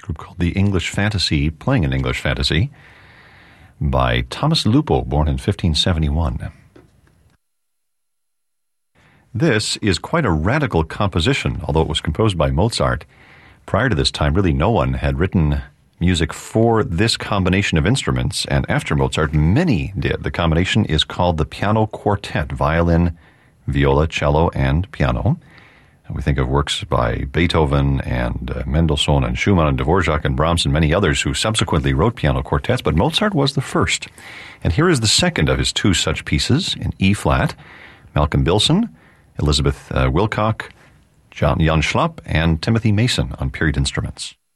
group called the English Fantasy, playing an English Fantasy, by Thomas Lupo, born in 1571. This is quite a radical composition, although it was composed by Mozart. Prior to this time, really no one had written music for this combination of instruments, and after Mozart, many did. The combination is called the Piano Quartet, violin, viola, cello, and piano. We think of works by Beethoven and Mendelssohn and Schumann and Dvorak and Brahms and many others who subsequently wrote piano quartets, but Mozart was the first. And here is the second of his two such pieces in E-flat, Malcolm Bilson, Elizabeth Wilcock, Jan Schlapp, and Timothy Mason on period instruments.